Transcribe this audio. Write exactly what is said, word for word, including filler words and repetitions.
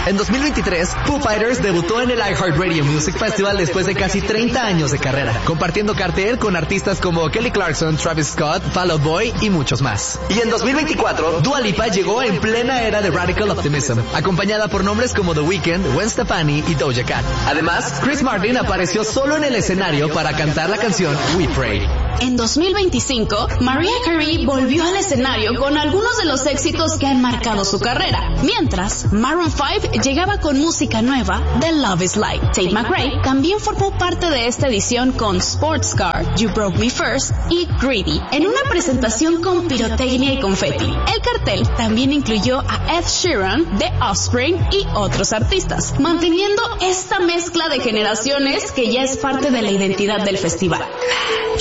En dos mil veintitrés, Foo Fighters debutó en el iHeartRadio Music Festival después de casi treinta años de carrera, compartiendo cartel con artistas como Kelly Clarkson, Travis Scott, Fall Out Boy y muchos más. Y en dos mil veinticuatro, Dua Lipa llegó en plena era de Radical Optimism, acompañada por nombres como The Weeknd, Gwen Stefani y Doja Cat. Además, Chris Martin apareció solo en el escenario para cantar la canción We Pray. En dos mil veinticinco, Mariah Carey volvió al escenario con algunos de los éxitos que han marcado su carrera, mientras Maroon cinco llegaba con música nueva de Love is Like. Tate McRae también formó parte de esta edición con Sports Car, You Broke Me First y Greedy, en una presentación con pirotecnia y confeti. El cartel también incluyó a Ed Sheeran, The Offspring y otros artistas, manteniendo esta mezcla de generaciones que ya es parte de la identidad del festival.